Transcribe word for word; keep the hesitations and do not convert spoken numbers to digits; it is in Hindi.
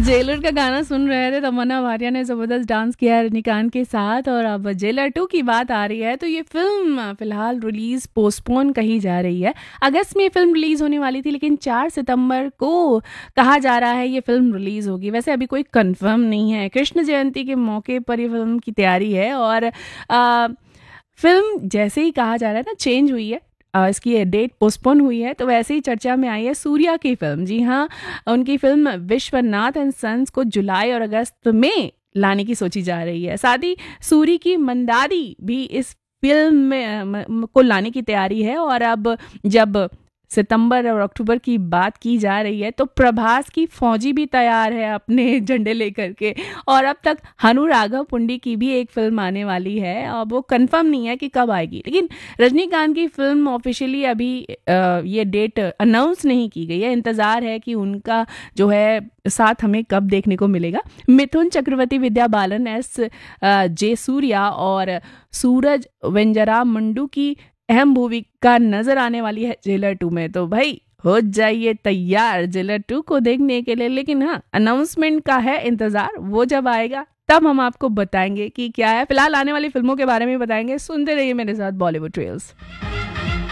जेलर का गाना सुन रहे थे, तमन्ना भाटिया ने ज़बरदस्त डांस किया है रजनीकांत के साथ। और अब जेलर टू की बात आ रही है तो ये फिल्म फिलहाल रिलीज पोस्टपोन कही जा रही है। अगस्त में फिल्म रिलीज होने वाली थी, लेकिन चार सितंबर को कहा जा रहा है ये फिल्म रिलीज होगी। वैसे अभी कोई कंफर्म नहीं है। कृष्ण जयंती के मौके पर ये फिल्म की तैयारी है और आ, फिल्म जैसे ही कहा जा रहा है ना चेंज हुई है, अ, इसकी डेट पोस्टपोन हुई है, तो वैसे ही चर्चा में आई है सूर्या की फिल्म। जी हाँ, उनकी फिल्म विश्वनाथ एंड सन्स को जुलाई और अगस्त में लाने की सोची जा रही है। साथ ही सूरी की मंदारी भी इस फिल्म में अ, म- को लाने की तैयारी है। और अब जब सितंबर और अक्टूबर की बात की जा रही है तो प्रभास की फौजी भी तैयार है अपने झंडे लेकर के। और अब तक हनु राघव पुंडी की भी एक फिल्म आने वाली है, और वो कंफर्म नहीं है कि कब आएगी। लेकिन रजनीकांत की फिल्म ऑफिशियली अभी अ, ये डेट अनाउंस नहीं की गई है। इंतज़ार है कि उनका जो है साथ हमें कब देखने को मिलेगा। मिथुन चक्रवर्ती, विद्या बालन, एस अ, जे सूर्या और सूरज वेंजरा मंडू की अहम भूमिका नजर आने वाली है जेलर टू में। तो भाई हो जाइए तैयार जेलर टू को देखने के लिए। लेकिन हाँ, अनाउंसमेंट का है इंतजार, वो जब आएगा तब हम आपको बताएंगे कि क्या है। फिलहाल आने वाली फिल्मों के बारे में बताएंगे। सुनते रहिए मेरे साथ बॉलीवुड ट्रेल्स।